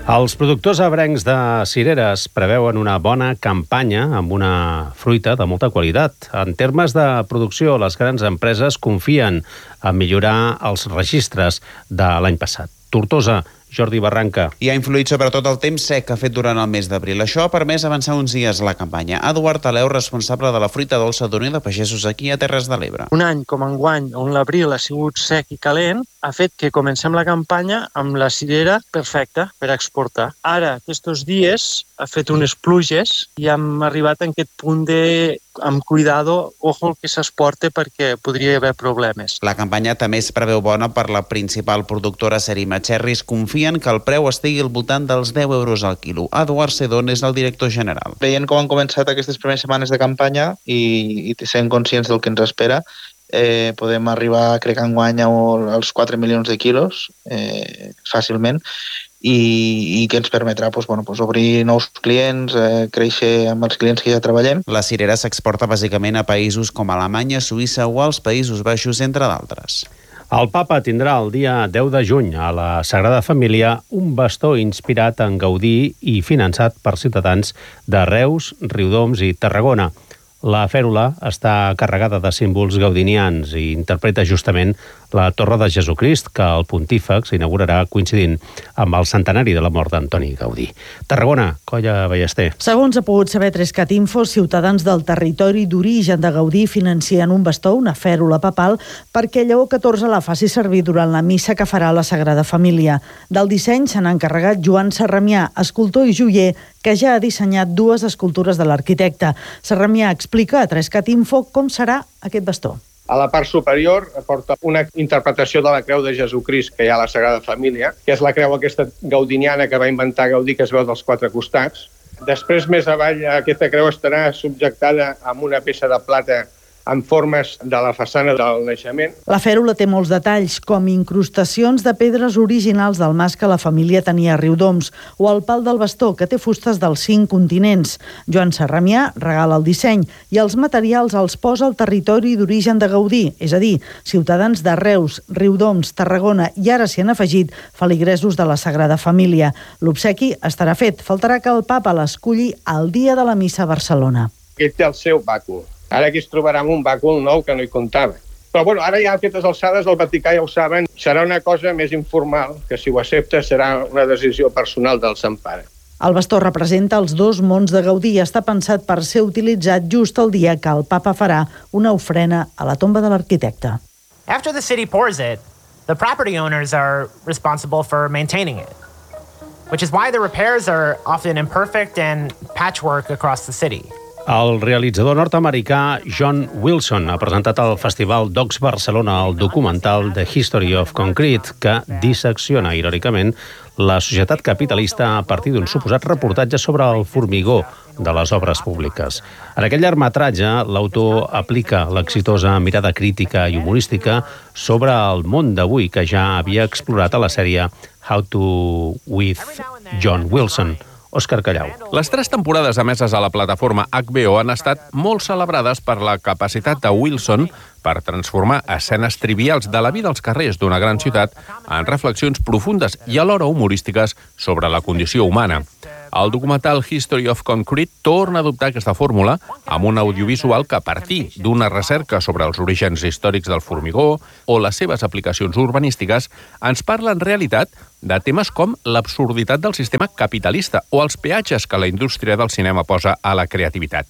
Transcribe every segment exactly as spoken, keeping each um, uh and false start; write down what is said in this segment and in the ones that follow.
Els productors ebrencs de cireres preveuen una bona campanya amb una fruita de molta qualitat. En termes de producció, les grans empreses confien en millorar els registres de l'any passat. Tortosa, Jordi Barranca. I ha influït sobretot el temps sec que ha fet durant el mes d'abril. Això ha permès avançar uns dies la campanya. Eduard Aleu, responsable de la fruita dolça d'Unió de Pagesos aquí a Terres de l'Ebre. Un any com enguany, on l'abril ha sigut sec i calent, ha fet que comencem la campanya amb la cirera perfecta per exportar. Ara, aquests dies, ha fet unes pluges i hem arribat a aquest punt de, amb cuidado, ojo que s'exporta perquè podria haver problemes. La campanya també es preveu bona per la principal productora Serima Cherries. Confien que el preu estigui al voltant dels deu euros al quilo. Eduard Sedón és el director general. Veient com han començat aquestes primeres setmanes de campanya i, i sent conscients del que ens espera, eh, podem arribar, crec, enguany als quatre milions de quilos eh, fàcilment i, i que ens permetrà doncs, bueno, doncs obrir nous clients, eh, créixer amb els clients que ja treballem. La cirera s'exporta bàsicament a països com Alemanya, Suïssa o als Països Baixos, entre d'altres. El papa tindrà el dia deu de juny a la Sagrada Família un bastó inspirat en Gaudí i finançat per ciutadans de Reus, Riudoms i Tarragona. La fèrula està carregada de símbols gaudinians i interpreta justament la Torre de Jesucrist que el pontífex inaugurarà coincidint amb el centenari de la mort d'Antoni Gaudí. Tarragona, Colla Ballester. Segons ha pogut saber Trescat Info, ciutadans del territori d'origen de Gaudí financien un bastó, una fèrula papal, perquè Lleó catorze la faci servir durant la missa que farà a la Sagrada Família. Del disseny se n'ha encarregat Joan Serramià, escultor i joier, que ja ha dissenyat dues escultures de l'arquitecte. Serramià explica a Trescat Info com serà aquest bastó. A la part superior porta una interpretació de la creu de Jesucrist que hi ha a la Sagrada Família, que és la creu aquesta gaudiniana que va inventar Gaudí, que es veu dels quatre costats. Després, més avall, aquesta creu estarà subjectada amb una peça de plata en formes de la façana del naixement. La fèrula té molts detalls, com incrustacions de pedres originals del mas que la família tenia a Riudoms, o el pal del bastó, que té fustes dels cinc continents. Joan Serramià regala el disseny i els materials els posa al territori d'origen de Gaudí, és a dir, ciutadans de Reus, Riudoms, Tarragona i ara s'hi han afegit feligresos de la Sagrada Família. L'obsequi estarà fet, faltarà que el papa l'esculli el dia de la missa a Barcelona. Aquest té el seu bàcul. Ara aquí es trobarà amb un bàcul nou que no hi comptava. Però bueno, ara ja a aquestes alçades el Vaticà ja ho saben, serà una cosa més informal, que si ho accepta serà una decisió personal del Sant Pare. El bastó representa els dos mons de Gaudí i està pensat per ser utilitzat just el dia que el papa farà una ofrena a la tomba de l'arquitecte. After the city pours it, the property owners are responsible for maintaining it, which is why the repairs are often imperfect and patchwork across the city. El realitzador nord-americà John Wilson ha presentat al Festival Docs Barcelona el documental The History of Concrete, que dissecciona, irònicament, la societat capitalista a partir d'un suposat reportatge sobre el formigó de les obres públiques. En aquest llargmetratge, l'autor aplica l'exitosa mirada crítica i humorística sobre el món d'avui que ja havia explorat a la sèrie How to with John Wilson. Òscar Callau. Les tres temporades emeses a la plataforma H B O han estat molt celebrades per la capacitat de Wilson per transformar escenes trivials de la vida als carrers d'una gran ciutat en reflexions profundes i alhora humorístiques sobre la condició humana. El documental History of Concrete torna a adoptar aquesta fórmula amb un audiovisual que, a partir d'una recerca sobre els orígens històrics del formigó o les seves aplicacions urbanístiques, ens parla en realitat de temes com l'absurditat del sistema capitalista o els peatges que la indústria del cinema posa a la creativitat.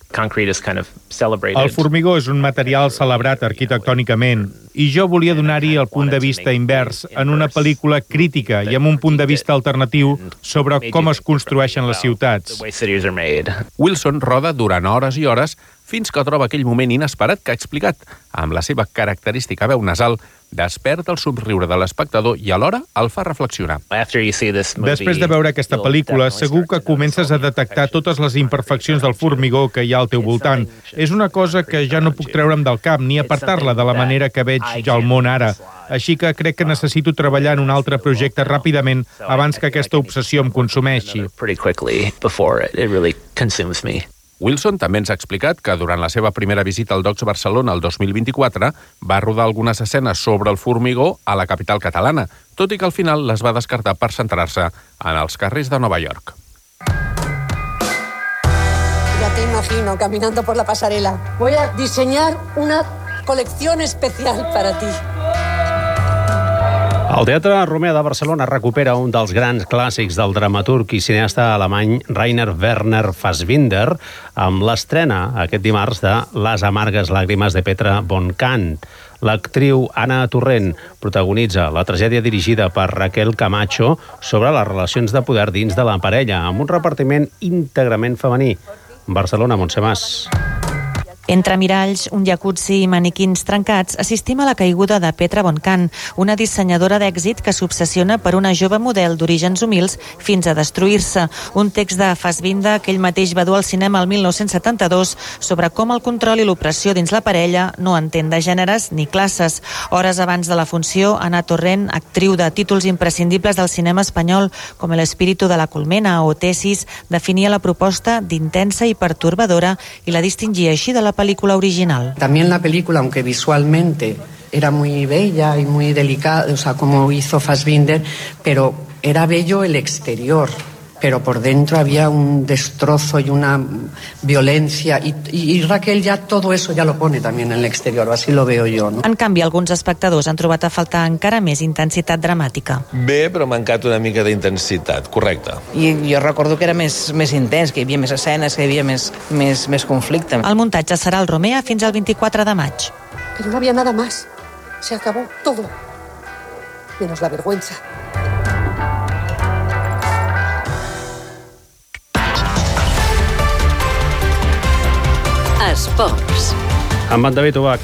El formigó és un material celebrat arquitectònicament i jo volia donar-hi el punt de vista invers en una pel·lícula crítica i amb un punt de vista alternatiu sobre com es construeixen les ciutats. Wilson roda durant hores i hores fins que troba aquell moment inesperat que ha explicat, amb la seva característica veu nasal, desperta el somriure de l'espectador i alhora el fa reflexionar. Després de veure aquesta pel·lícula, segur que comences a detectar totes les imperfeccions del formigó que hi ha al teu voltant. És una cosa que ja no puc treure'm del cap ni apartar-la de la manera que veig ja el món ara. Així que crec que necessito treballar en un altre projecte ràpidament abans que aquesta obsessió em consumeixi. Wilson també ens ha explicat que durant la seva primera visita al Docks Barcelona el dos mil vint-i-quatre va rodar algunes escenes sobre el formigó a la capital catalana, tot i que al final les va descartar per centrar-se en els carrers de Nova York. Ya te imagino caminando por la pasarela. Voy a diseñar una colección especial para ti. El Teatre Romea de Barcelona recupera un dels grans clàssics del dramaturg i cineasta alemany Rainer Werner Fassbinder amb l'estrena aquest dimarts de Les amargues làgrimes de Petra von Kant. L'actriu Anna Torrent protagonitza la tragèdia dirigida per Raquel Camacho sobre les relacions de poder dins de la parella, amb un repartiment íntegrament femení. Barcelona, Montse Mas. Entre miralls, un jacuzzi i maniquins trencats, assistim a la caiguda de Petra von Kant, una dissenyadora d'èxit que s'obsessiona per una jove model d'orígens humils fins a destruir-se. Un text de Fassbinder que ell mateix va dur al cinema el mil nou-cents setanta-dos sobre com el control i l'opressió dins la parella no entén de gèneres ni classes. Hores abans de la funció, Anna Torrent, actriu de títols imprescindibles del cinema espanyol com El espíritu de la colmena o Tesis, definia la proposta d'intensa i pertorbadora i la distingia així de la película original. También la película, aunque visualmente era muy bella y muy delicada, o sea, como hizo Fassbinder, pero era bello el exterior, pero por dentro había un destrozo y una violencia, y, y, y Raquel ya todo eso ya lo pone también en el exterior, así lo veo yo, ¿no? En canvi, alguns espectadors han trobat a faltar encara més intensitat dramàtica. Bé, però ha mancat una mica d'intensitat, correcte. I jo recordo que era més, més intens, que hi havia més escenes, que hi havia més, més, més conflicte. El muntatge serà al Romea fins al vint-i-quatre de maig. Pero no había nada más, se acabó todo, menos la vergüenza. Esports. Amb en David Ubach.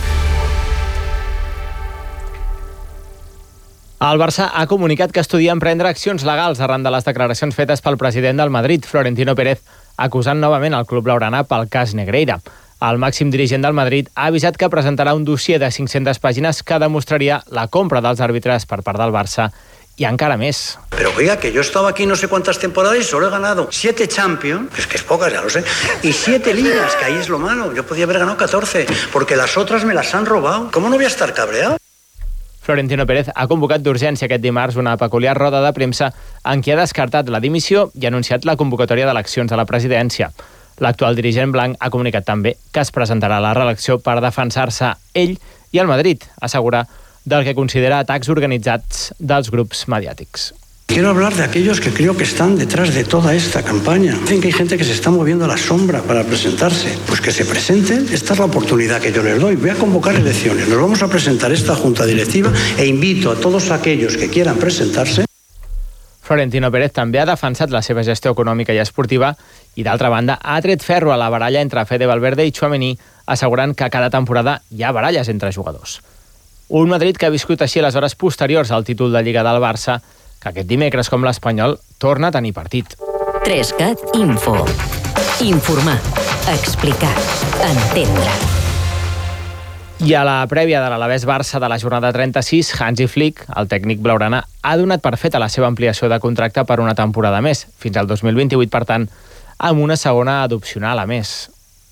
El Barça ha comunicat que estudia emprendre accions legals arran de les declaracions fetes pel president del Madrid, Florentino Pérez, acusant novament el club blaugrana pel cas Negreira. El màxim dirigent del Madrid ha avisat que presentarà un dossier de cinc-centes pàgines que demostraria la compra dels àrbitres per part del Barça y encara més. Pero oiga, que yo he estado aquí no sé cuántas temporadas y solo he ganado siete Champions, es que es pocas, ya lo sé, y siete ligas, que ahí es lo malo. Yo podía haber ganado catorce, porque las otras me las han robado. ¿Cómo no voy a estar cabreado? Florentino Pérez ha convocat d'urgència aquest dimarts una peculiar roda de premsa en què ha descartat la dimissió i ha anunciat la convocatòria d'eleccions a la presidència. L'actual dirigent blanc ha comunicat també que es presentarà a la reelecció per defensar-se ell i el Madrid, assegura, del que considera atacs organitzats dels grups mediàtics. Quiero hablar de aquellos que creo que están detrás de toda esta campaña. Dicen que hay gente que se está moviendo a la sombra para presentarse. Pues que se presenten, esta es la oportunidad que yo les doy. Voy a convocar elecciones, nos vamos a presentar esta junta directiva e invito a todos aquellos que quieran presentarse. Florentino Pérez també ha defensat la seva gestió econòmica i esportiva i, d'altra banda, ha tret ferro a la baralla entre Fede Valverde i Tchouaméni, assegurant que cada temporada hi ha baralles entre jugadors. Un Madrid que ha viscut així les hores posteriors al títol de Lliga del Barça, que aquest dimecres, com l'Espanyol, torna a tenir partit. Trescat Info. Informar, explicar, entendre. I a la prèvia de l'Alavés Barça de la jornada trenta-sis, Hansi Flick, el tècnic blaugrana, ha donat per feta la seva ampliació de contracte per una temporada més, fins al dos mil vint-i-vuit, per tant, amb una segona adopcional a més.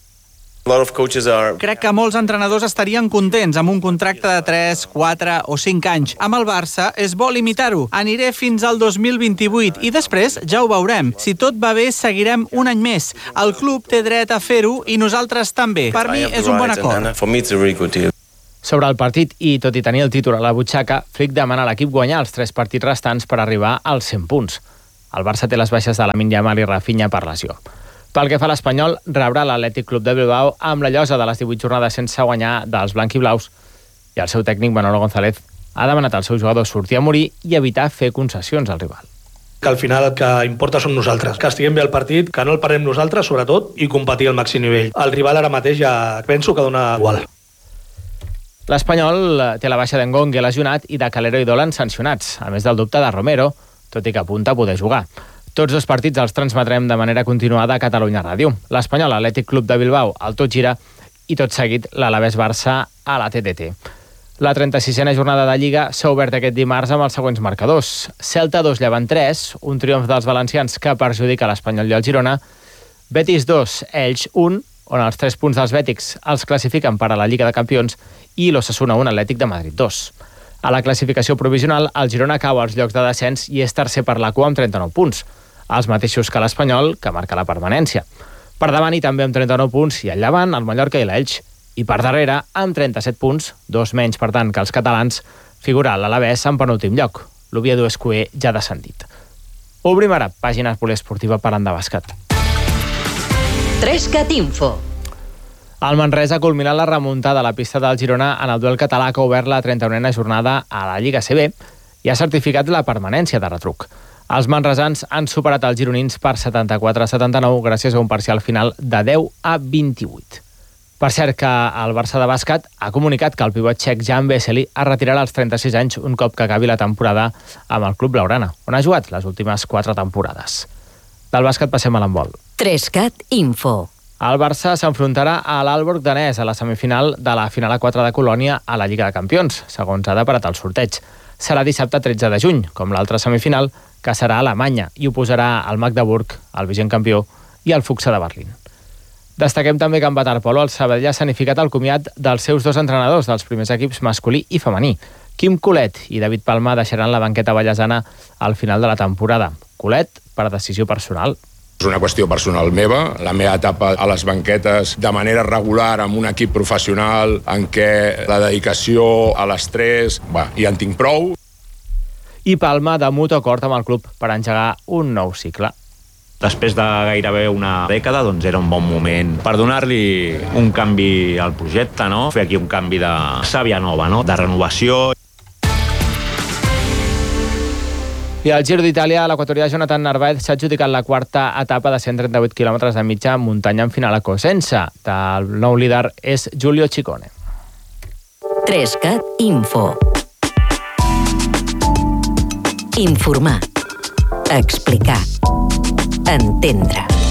Crec que molts entrenadors estarien contents amb un contracte de tres, quatre o cinc anys. Amb el Barça és bo limitar-ho. Aniré fins al dos mil vint-i-vuit i després ja ho veurem. Si tot va bé, seguirem un any més. El club té dret a fer-ho i nosaltres també. Per mi és un bon acord. Sobre el partit, i tot i tenir el títol a la butxaca, Flick demana a l'equip guanyar els tres partits restants per arribar als cent punts. El Barça té les baixes de Lamine Yamal i Rafinha per lesió. Pel que fa a l'Espanyol, rebrà l'Atlètic Club de Bilbao amb la llosa de les divuit jornades sense guanyar dels blanquiblaus, i el seu tècnic Manolo González ha demanat als seus jugadors sortir a morir i evitar fer concessions al rival. Que al final el que importa són nosaltres, que estiguem bé al partit, que no el parem nosaltres, sobretot, i competir al màxim nivell. El rival ara mateix ja penso que dona igual. L'Espanyol té la baixa d'Engongue lesionat i de Calero i Dolan sancionats, a més del dubte de Romero, tot i que apunta a poder jugar. Tots dos partits els transmetrem de manera continuada a Catalunya Ràdio. L'Espanyol, Atlètic Club de Bilbao, al Tot Gira, i tot seguit l'Alavés Barça a la T D T. La trenta-sisena jornada de Lliga s'ha obert aquest dimarts amb els següents marcadors. Celta dos, Llevant tres, un triomf dels valencians que perjudica l'Espanyol i el Girona. Betis dos, Elx un, on els tres punts dels bètics els classifiquen per a la Lliga de Campions, i l'Osasuna un, Atlètic de Madrid dos. A la classificació provisional, el Girona cau als llocs de descens i és tercer per la cua amb trenta-nou punts, els mateixos que l'Espanyol, que marca la permanència. Per davant i també amb trenta-nou punts i al Llevant, el Mallorca i l'Elx. I per darrere, amb trenta-set punts, dos menys per tant que els catalans, figura l'Alavés en penúltim lloc. L'Oviedo Escuer ja descendit. Obrim ara pàgina poliesportiva parlant de bàsquet. Trescat Info. El Manresa ha culminat la remuntada a la pista del Girona en el duel català que ha obert la trenta-unena jornada a la Lliga C B i ha certificat la permanència de retruc. Els manresans han superat els gironins per setanta-quatre a setanta-nou gràcies a un parcial final de deu a vint-i-vuit. Per cert que el Barça de bàsquet ha comunicat que el pivot txec Jan Vesely es retirarà als trenta-sis anys un cop que acabi la temporada amb el club blaugrana, on ha jugat les últimes quatre temporades. Del bàsquet passem a l'handbol. Trescat Info. El Barça s'enfrontarà a l'Aalborg danès a la semifinal de la final a quatre de Colònia a la Lliga de Campions, segons ha deparat el sorteig. Serà dissabte tretze de juny, com l'altra semifinal, que serà a Alemanya, i oposarà el Magdeburg, el vigent campió, i el Fuxa de Berlín. Destaquem també que en waterpolo el Sabadell ha sanificat el comiat dels seus dos entrenadors dels primers equips masculí i femení. Quim Colet i David Palma deixaran la banqueta ballesana al final de la temporada. Colet per decisió personal. És una qüestió personal meva, la meva etapa a les banquetes de manera regular amb un equip professional en què la dedicació a l'estrès, bah, ja en tinc prou. I Palma de mutu acord amb el club per engegar un nou cicle. Després de gairebé una dècada, doncs era un bon moment per donar-li un canvi al projecte, no? Fer aquí un canvi de sàvia nova, no? De renovació. I al Giro d'Itàlia, l'equatorià Jonathan Narváez s'ha adjudicat la quarta etapa de cent trenta-vuit quilòmetres de mitja muntanya en final a Cosenza. El nou líder és Giulio Ciccone. Trescat Info. Informar. Explicar. Entendre.